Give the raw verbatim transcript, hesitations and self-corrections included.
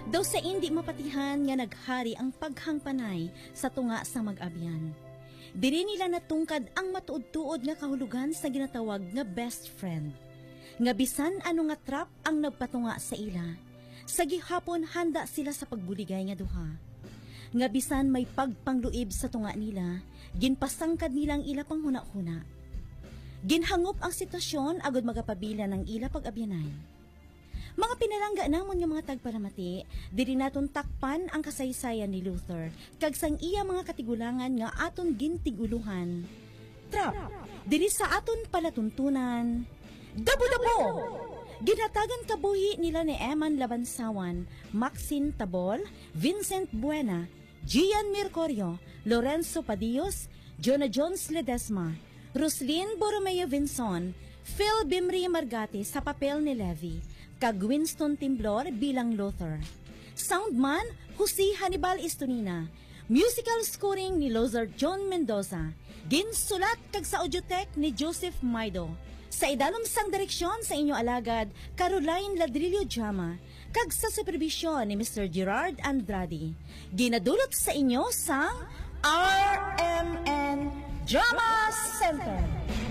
Daw sa indi mapatihan nga naghari ang paghangpanay sa tunga sa mag-abyan. Diri nila natungkad ang matuod-tuod nga kahulugan sa ginatawag nga best friend. Nga bisan ano nga trap ang nagpatunga sa ila, sa gihapon handa sila sa pagbuligay nga duha. Nga bisan may pagpangluib sa tunga nila, ginpasangkad nilang ila panghuna-huna. Ginhangop ang sitwasyon agud magapabila ng ila pag-abyanay. Mga pinalangga namon nga mga tagparamati, diri naton takpan ang kasaysayan ni Luther, kag sang iya mga katigulangan nga aton gintiguluhan. Trap, diri sa aton palatuntunan. Dabo-dabo! Ginatagan kabuhi nila ni Eman Labansawan, Maxine Tabol, Vincent Buena, Gian Mercurio, Lorenzo Padillos, Jonah Jones Ledesma, Roslyn Borromeo Vinson, Phil Bimri Margati sa papel ni Levi, kag Winston Timblor bilang Luther. Soundman, Jose Hannibal Istonina. Musical scoring ni Lozer John Mendoza. Ginsulat kag sa audiotek ni Joseph Maido. Sa idalom sang direksyon sa inyo alagad, Caroline Ladrillo Jama. Kag sa supervisyon ni Mister Gerard Andrade. Ginadulot sa inyo sang R M N Drama Center.